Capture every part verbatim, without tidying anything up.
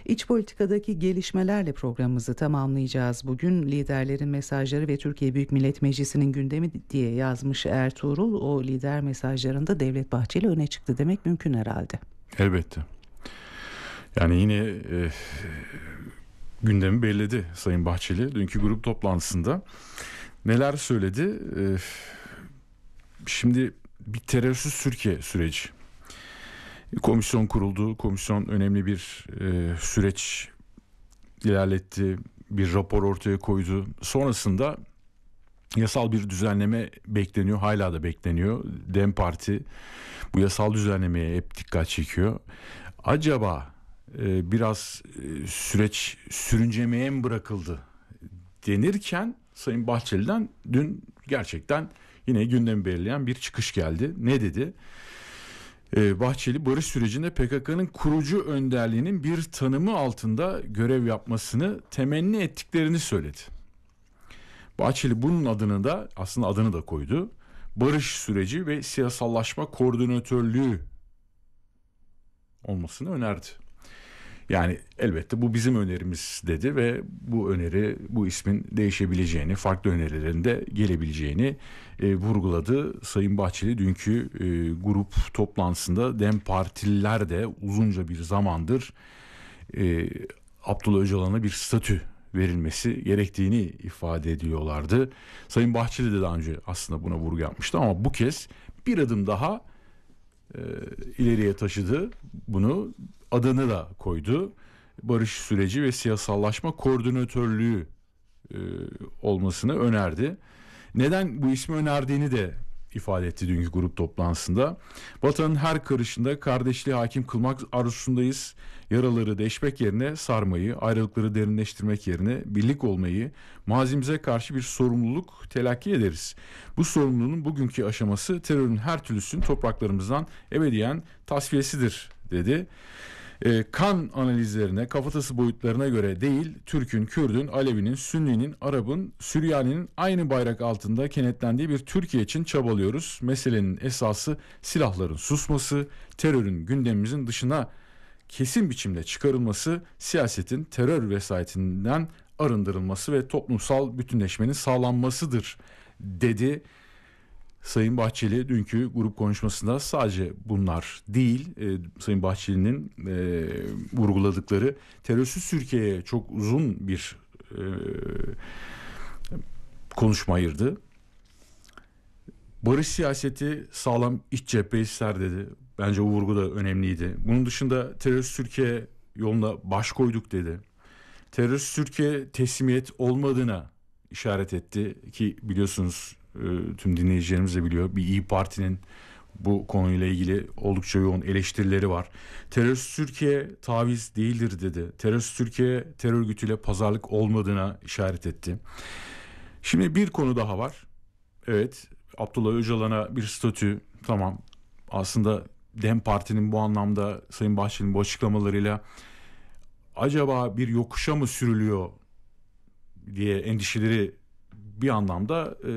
İç politikadaki gelişmelerle programımızı tamamlayacağız. Bugün liderlerin mesajları ve Türkiye Büyük Millet Meclisi'nin gündemi diye yazmış Ertuğrul. O lider mesajlarında Devlet Bahçeli öne çıktı demek mümkün herhalde. Elbette. Yani yine e, gündemi belledi Sayın Bahçeli. Dünkü grup toplantısında neler söyledi? E, şimdi bir terörsüz Türkiye süreci. Komisyon kuruldu. Komisyon önemli bir e, süreç ilerletti. Bir rapor ortaya koydu. Sonrasında yasal bir düzenleme bekleniyor. Hala da bekleniyor. DEM Parti bu yasal düzenlemeye hep dikkat çekiyor. Acaba e, biraz e, süreç sürüncemeye mi bırakıldı denirken Sayın Bahçeli'den dün gerçekten yine gündemi belirleyen bir çıkış geldi. Ne dedi? Ee, Bahçeli barış sürecinde P K K'nın kurucu önderliğinin bir tanımı altında görev yapmasını temenni ettiklerini söyledi. Bahçeli bunun adını da aslında adını da koydu. Barış süreci ve siyasallaşma koordinatörlüğü olmasını önerdi. Yani elbette bu bizim önerimiz dedi ve bu öneri, bu ismin değişebileceğini, farklı önerilerin de gelebileceğini e, vurguladı. Sayın Bahçeli dünkü e, grup toplantısında DEM Partililer de uzunca bir zamandır e, Abdullah Öcalan'a bir statü verilmesi gerektiğini ifade ediyorlardı. Sayın Bahçeli de daha önce aslında buna vurgu yapmıştı ama bu kez bir adım daha e, ileriye taşıdı bunu. Adını da koydu. Barış süreci ve siyasallaşma koordinatörlüğü e, olmasını önerdi. Neden bu ismi önerdiğini de ifade etti dünkü grup toplantısında. Vatanın her karışında kardeşliği hakim kılmak arzusundayız. Yaraları deşmek yerine sarmayı, ayrılıkları derinleştirmek yerine birlik olmayı, mazimize karşı bir sorumluluk telakki ederiz. Bu sorumluluğun bugünkü aşaması terörün her türlüsünün topraklarımızdan ebediyen tasfiyesidir dedi. E, kan analizlerine, kafatası boyutlarına göre değil, Türk'ün, Kürd'ün, Alevi'nin, Sünni'nin, Arap'ın, Süryani'nin aynı bayrak altında kenetlendiği bir Türkiye için çabalıyoruz. Meselenin esası silahların susması, terörün gündemimizin dışına kesin biçimde çıkarılması, siyasetin terör vesayetinden arındırılması ve toplumsal bütünleşmenin sağlanmasıdır dedi. Sayın Bahçeli dünkü grup konuşmasında sadece bunlar değil, e, Sayın Bahçeli'nin e, vurguladıkları terörsüz Türkiye'ye çok uzun bir e, konuşma ayırdı. Barış siyaseti sağlam iç cephe ister dedi. Bence o vurgu da önemliydi. Bunun dışında terörsüz Türkiye yoluna baş koyduk dedi. Terörsüz Türkiye teslimiyet olmadığına işaret etti ki biliyorsunuz, tüm dinleyicilerimiz de biliyor, bir İYİ Parti'nin bu konuyla ilgili oldukça yoğun eleştirileri var. Terörsüz Türkiye taviz değildir dedi. Terörsüz Türkiye terör örgütüyle pazarlık olmadığına işaret etti. Şimdi bir konu daha var. Evet, Abdullah Öcalan'a bir statü, tamam, aslında DEM Parti'nin bu anlamda Sayın Bahçeli'nin bu açıklamalarıyla acaba bir yokuşa mı sürülüyor diye endişeleri bir anlamda e,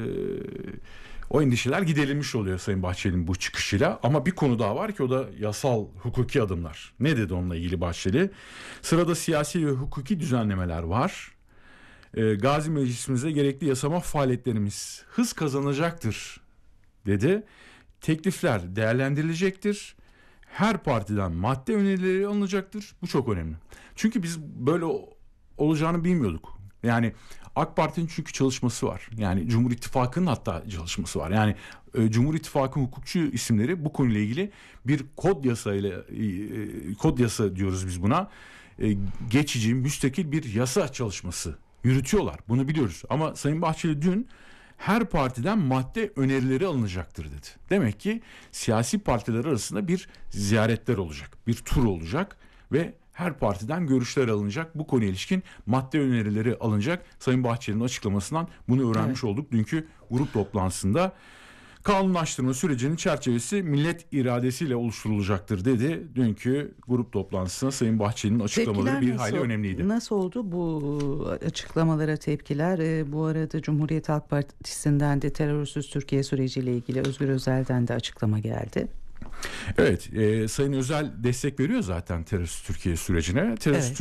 o endişeler giderilmiş oluyor Sayın Bahçeli'nin bu çıkışıyla. Ama bir konu daha var ki o da yasal hukuki adımlar. Ne dedi onunla ilgili Bahçeli? Sırada siyasi ve hukuki düzenlemeler var. E, Gazi Meclisimize gerekli yasama faaliyetlerimiz hız kazanacaktır dedi. Teklifler değerlendirilecektir. Her partiden madde önerileri alınacaktır. Bu çok önemli. Çünkü biz böyle olacağını bilmiyorduk. Yani AK Parti'nin çünkü çalışması var. Yani Cumhur İttifakı'nın hatta çalışması var. Yani e, Cumhur İttifakı hukukçu isimleri bu konuyla ilgili bir kod yasayla e, kod yasa diyoruz biz buna. E, geçici, müstakil bir yasa çalışması yürütüyorlar. Bunu biliyoruz. Ama Sayın Bahçeli dün her partiden madde önerileri alınacaktır dedi. Demek ki siyasi partiler arasında bir ziyaretler olacak. Bir tur olacak ve her partiden görüşler alınacak. Bu konuya ilişkin madde önerileri alınacak. Sayın Bahçeli'nin açıklamasından bunu öğrenmiş evet. olduk dünkü grup toplantısında. Kanunlaştırma sürecinin çerçevesi millet iradesiyle oluşturulacaktır dedi. Dünkü grup toplantısında Sayın Bahçeli'nin açıklamaları tepkiler bir nasıl, hayli önemliydi. Nasıl oldu bu açıklamalara tepkiler? Ee, bu arada Cumhuriyet Halk Partisi'nden de terörsüz Türkiye süreciyle ilgili Özgür Özel'den de açıklama geldi. Evet, e, Sayın Özel destek veriyor zaten terörsüz Türkiye sürecine. Terörsüz evet.